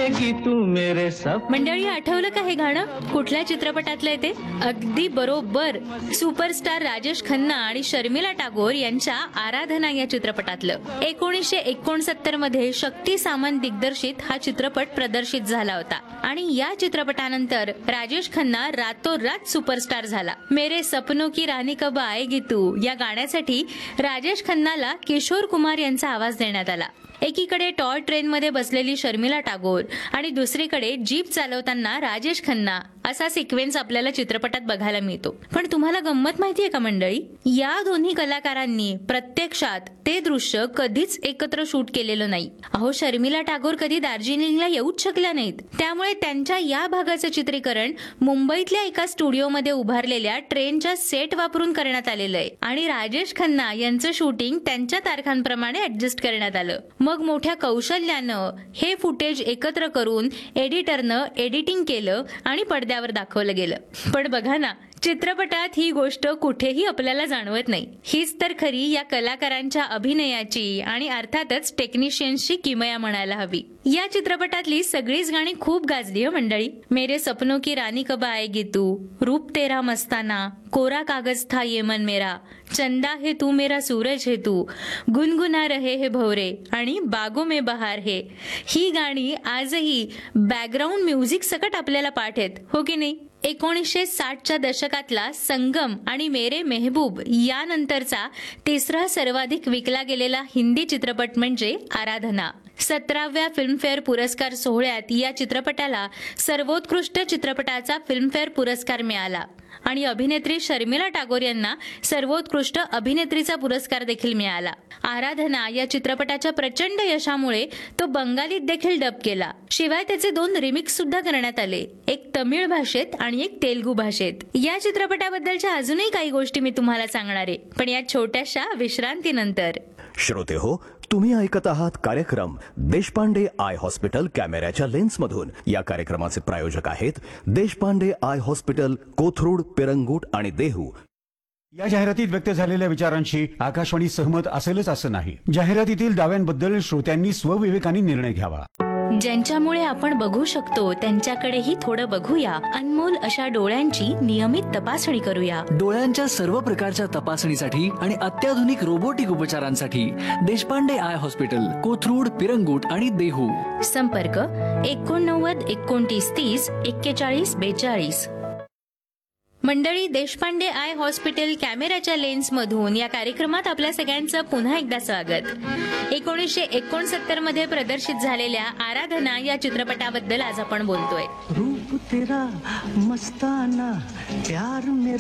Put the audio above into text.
आएगी तू मेरे सब. मंडळी, आठवलं का हे गाणं कुठल्या चित्रपटातलं आहे ते? अगदी बरोबर, सुपरस्टार राजेश खन्ना आणि शर्मिला टागोर यांच्या आराधना या चित्रपटातलं. 1969 मध्ये शक्ती सामंत दिग्दर्शित हा चित्रपट प्रदर्शित झाला होता आणि या चित्रपटानंतर राजेश खन्ना रातोरात सुपरस्टार झाला. मेरे सपनों की रानी कब आएगी तू या गाण्यासाठी राजेश खन्नाला किशोर कुमार यांचा आवाज देण्यात आला. एकीकडे टॉय ट्रेनमध्ये बसलेली शर्मिला टागोर आणि दुसरीकडे जीप चालवताना राजेश खन्ना असा सिक्वेन्स आपल्याला चित्रपटात बघायला मिळतो. पण तुम्हाला गंमत माहितीये का मंडळी, या दोन्ही कलाकारांनी प्रत्यक्षात ते दृश्य कधीच एकत्र शूट केलेलं नाही. अहो, शर्मिला टागोर कधी दार्जिलिंगला येऊच शकल्या नाहीत. त्यामुळे त्यांच्या या भागाचं चित्रीकरण मुंबईतल्या एका स्टुडिओमध्ये उभारलेल्या ट्रेनच्या सेट वापरून करण्यात आलेलं आहे आणि राजेश खन्ना यांचं शूटिंग त्यांच्या तारखांप्रमाणे ऍडजस्ट करण्यात आलं. मग मोठ्या कौशल्यानं हे फुटेज एकत्र करून एडिटरनं एडिटिंग केलं आणि पडद्यावर दाखवलं गेलं. पण बघा ना, चित्रपटात ही गोष्ट कुठेही आपल्याला जाणवत नाही. हीच तर खरी या कलाकारांच्या अभिनयाची आणि अर्थातच टेक्निशियन्सची किमया म्हणायला हवी. या चित्रपटातली सगळीच गाणी खूप गाजली हो मंडळी. मेरे सपनों की रानी कब आएगी तू, रूप तेरा मस्ताना, कोरा कागज था ये मन मेरा, चंदा है तू मेरा सूरज है तू, गुनगुना रहे हे भवरे आणि बागों में बहार है. ही गाणी आजही बॅकग्राऊंड म्युझिक सकट आपल्याला पाठ आहेत, हो की नाही? 1960च्या दशकातला संगम आणि मेरे मेहबूब यानंतरचा तिसरा सर्वाधिक विकला गेलेला हिंदी चित्रपट म्हणजे आराधना. 17व्या फिल्मफेअर पुरस्कार सोहळ्यात या चित्रपटाला सर्वोत्कृष्ट चित्रपटाचा फिल्मफेअर पुरस्कार मिळाला आणि अभिनेत्री शर्मिला टागोर यांना सर्वोत्कृष्ट अभिनेत्रीचा पुरस्कार देखील मिळाला. आराधना या चित्रपटाच्या प्रचंड यशामुळे तो बंगालीत देखील डब केला. शिवाय त्याचे 2 रिमिक्स सुद्धा करण्यात आले, एक तमिळ भाषेत आणि एक तेलुगू भाषेत. या चित्रपटाबद्दलच्या अजूनही काही गोष्टी मी तुम्हाला सांगणार आहे, पण या छोट्याशा विश्रांतीनंतर. श्रोते हो, तुम्ही ऐकत आहात कार्यक्रम देशपांडे आय हॉस्पिटल कॅमेऱ्याच्या लेन्समधून. या कार्यक्रमाचे प्रायोजक आहेत देशपांडे आय हॉस्पिटल, कोथरूड, पिरंगुट आणि देहू. या जाहिरातीत व्यक्त झालेल्या विचारांशी आकाशवाणी सहमत असेलच असं नाही. जाहिरातीतील दाव्यांबद्दल श्रोत्यांनी स्वविवेकाने निर्णय घ्यावा. ज्यांच्यामुळे आपण बघू शकतो त्यांच्याकडेही थोडं बघूया. अनमोल अशा डोळ्यांची नियमित तपासणी करूया. डोळ्यांच्या सर्व प्रकारच्या तपासणीसाठी आणि अत्याधुनिक रोबोटिक उपचारांसाठी देशपांडे आय हॉस्पिटल, कोथरूड, पिरंगुट आणि देहू. संपर्क 89 29 30 41 42. मंडळी, देशपांडे आय हॉस्पिटल कॅमेऱ्याच्या लेन्स मधून या कार्यक्रमात आपल्या सगळ्यांचं पुन्हा एकदा स्वागत. 1969 मध्ये प्रदर्शित झालेल्या आराधना या चित्रपटाबद्दल आज आपण बोलतोय. रूप तेरा मस्ताना, प्यार में